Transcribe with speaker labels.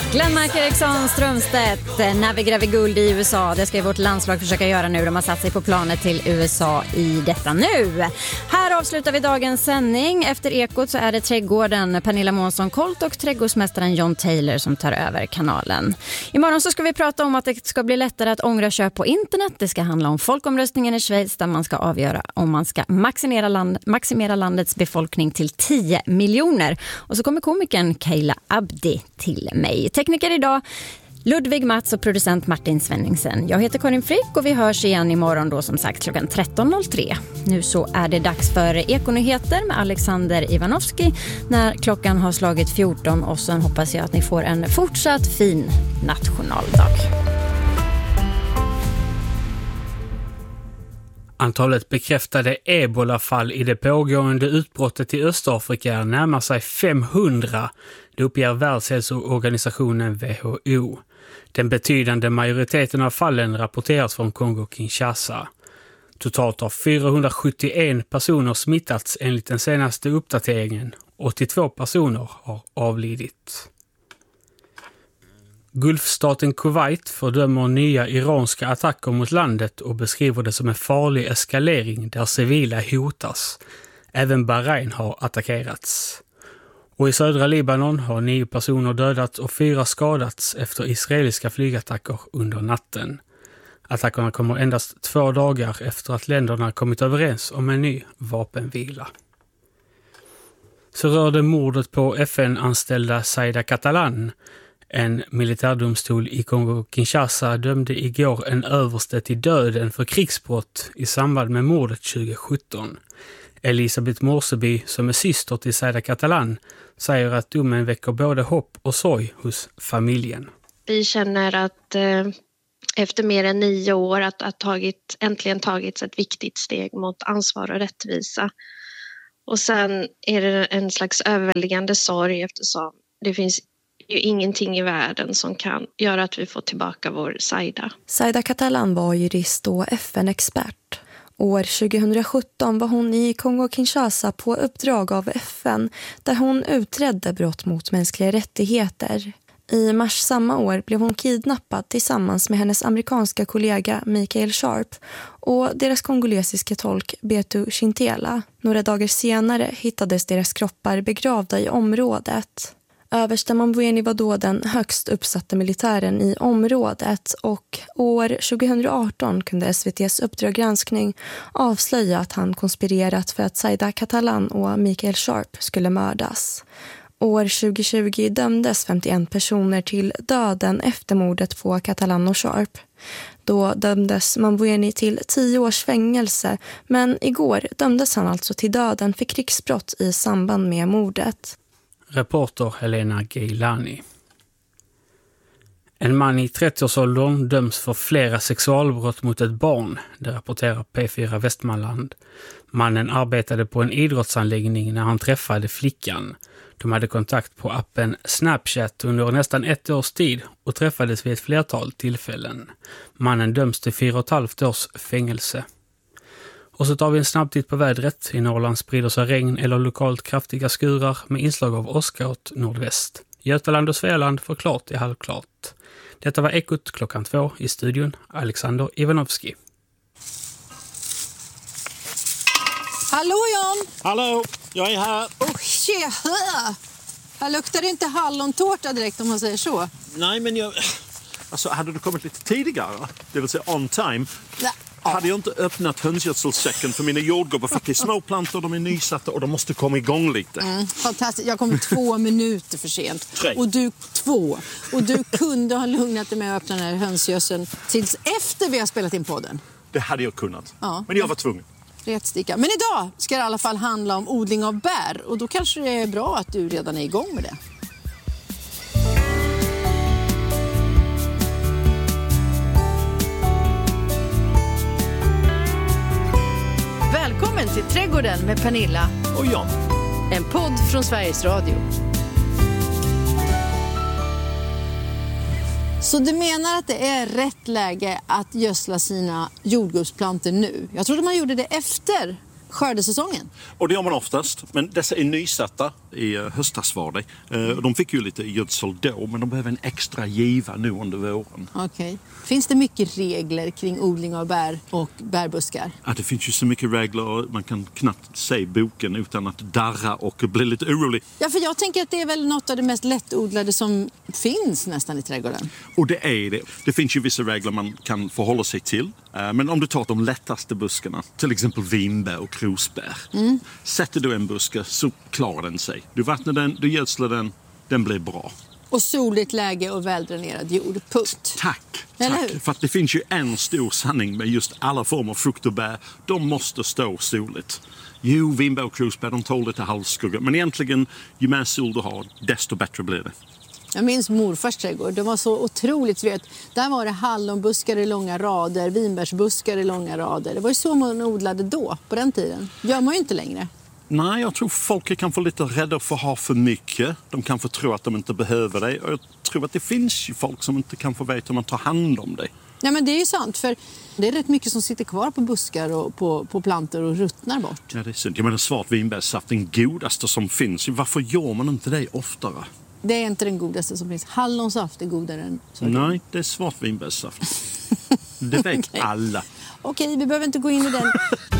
Speaker 1: Glenmark Eriksson Strömstedt, när vi gräver guld i USA. Det ska ju vårt landslag försöka göra nu. De har satt sig på planet till USA i detta nu. Här avslutar vi dagens sändning. Efter Ekot så är det Trädgården, Pernilla Månsson-Colt och trädgårdsmästaren John Taylor som tar över kanalen. Imorgon så ska vi prata om att det ska bli lättare att ångra köp på internet. Det ska handla om folkomröstningen i Schweiz där man ska avgöra om man ska maximera landets befolkning till 10 miljoner. Och så kommer komikern Kayla Abdi till mig. Tekniker idag Ludvig Mats och producent Martin Svenningsen. Jag heter Karin Frick och vi hörs igen imorgon då som sagt klockan 13.03. Nu så är det dags för Ekonyheter med Alexander Ivanovski när klockan har slagit 14 och sen hoppas jag att ni får en fortsatt fin nationaldag.
Speaker 2: Antalet bekräftade ebolafall i det pågående utbrottet i Östafrika närmar sig 500, det uppger Världshälsoorganisationen WHO. Den betydande majoriteten av fallen rapporteras från Kongo-Kinshasa. Totalt har 471 personer smittats enligt den senaste uppdateringen. 82 personer har avlidit. Gulfstaten Kuwait fördömer nya iranska attacker mot landet och beskriver det som en farlig eskalering där civila hotas. Även Bahrain har attackerats. Och i södra Libanon har 9 personer dödats och 4 skadats efter israeliska flygattacker under natten. Attackerna kommer endast 2 dagar efter att länderna kommit överens om en ny vapenvila. Så rörde mordet på FN-anställda Zaida Catalán. En militärdomstol i Kongo-Kinshasa dömde igår en överste till döden för krigsbrott i samband med mordet 2017. Elisabeth Morseby, som är syster till Zaida Catalán, säger att domen väcker både hopp och sorg hos familjen.
Speaker 3: Vi känner att efter mer än 9 år att äntligen tagits ett viktigt steg mot ansvar och rättvisa. Och sen är det en slags överväldigande sorg eftersom det finns ju ingenting i världen som kan göra att vi får tillbaka vår Zaida.
Speaker 4: Zaida Catalán var jurist och FN-expert. År 2017 var hon i Kongo-Kinshasa på uppdrag av FN där hon utredde brott mot mänskliga rättigheter. I mars samma år blev hon kidnappad tillsammans med hennes amerikanska kollega Michael Sharp och deras kongolesiska tolk Betu Chintela. Några dagar senare hittades deras kroppar begravda i området. Överste Mambweni var då den högst uppsatta militären i området och år 2018 kunde SVT:s Uppdrag granskning avslöja att han konspirerat för att Zaida Catalán och Michael Sharp skulle mördas. År 2020 dömdes 51 personer till döden efter mordet på Catalán och Sharp. Då dömdes Mambweni till 10 års fängelse men igår dömdes han alltså till döden för krigsbrott i samband med mordet.
Speaker 2: Reporter Helena Geilani. En man i 30-årsåldern döms för flera sexualbrott mot ett barn, det rapporterar P4 Västmanland. Mannen arbetade på en idrottsanläggning när han träffade flickan. De hade kontakt på appen Snapchat under nästan 1 års tid och träffades vid ett flertal tillfällen. Mannen döms till 4,5 års fängelse. Och så tar vi en snabbtitt på vädret. I Norrland sprider sig regn eller lokalt kraftiga skurar med inslag av åska åt nordväst. Götaland och Svealand får klart i halvklart. Detta var Ekot klockan 2 i studion. Alexander Ivanovski.
Speaker 5: Hallå Jan!
Speaker 6: Hallå, jag är här.
Speaker 5: Här luktar det inte hallontårta direkt om man säger så.
Speaker 6: Nej, men alltså, hade du kommit lite tidigare, det vill säga on time, hade jag inte öppnat hönsgödselsäcken för mina jordgubbar för att det är små plantor, de är nysatta och de måste komma igång lite.
Speaker 5: Fantastiskt, jag kom 2 minuter för sent.
Speaker 6: 3.
Speaker 5: Och du 2. Och du kunde ha lugnat dig med att öppna den här hönsgödseln tills efter vi har spelat in podden.
Speaker 6: Det hade jag kunnat,
Speaker 5: ja.
Speaker 6: Men jag var tvungen.
Speaker 5: Rättsticka. Men idag ska det i alla fall handla om odling av bär och då kanske det är bra att du redan är igång med det. Välkommen till Trädgården med Pernilla
Speaker 6: och Jan.
Speaker 5: En podd från Sveriges Radio. Så du menar att det är rätt läge att gödsla sina jordgubbsplantor nu? Jag trodde man gjorde det efter skördesäsongen.
Speaker 6: Och det gör man oftast, men dessa är nysatta i höstas var det. De fick ju lite gödsel då, men de behöver en extra giva nu under våren.
Speaker 5: Okej. Finns det mycket regler kring odling av bär och bärbuskar?
Speaker 6: Ja, det finns ju så mycket regler, man kan knappt se boken utan att darra och bli lite orolig.
Speaker 5: Ja, för jag tänker att det är väl något av det mest lättodlade som finns nästan i trädgården.
Speaker 6: Och det är det. Det finns ju vissa regler man kan förhålla sig till. Men om du tar de lättaste buskarna, till exempel vinbär och krosbär. Sätter du en buske så klarar den sig. Du vattnar den, du gödslar den blir bra.
Speaker 5: Och soligt läge och väldränerad jord. Punkt.
Speaker 6: Tack.
Speaker 5: Eller hur?
Speaker 6: För att det finns ju en stor sanning med just alla former av frukt och bär. De måste stå soligt. Jo, vinbär och krosbär, de tål lite halvskugga. Men egentligen, ju mer sol du har, desto bättre blir det.
Speaker 5: Jag minns morfars trädgård. Det var så otroligt. Där var det hallonbuskar i långa rader, vinbärsbuskar i långa rader. Det var ju så man odlade då, på den tiden. Gör man ju inte längre.
Speaker 6: Nej, jag tror folk är kanske lite rädda för att ha för mycket. De kan få tro att de inte behöver det. Och jag tror att det finns ju folk som inte kan få veta hur man tar hand om det.
Speaker 5: Ja, men det är ju sant, för det är rätt mycket som sitter kvar på buskar och på plantor och ruttnar bort.
Speaker 6: Ja, det är synd. Jag menar, svart vinbärssaft, den godaste som finns. Varför gör man inte det oftare?
Speaker 5: Det är inte den godaste som finns. Hallonsaft är godare än så.
Speaker 6: Nej, det är svart vinbärssaft. Det vet alla.
Speaker 5: Okej, vi behöver inte gå in i den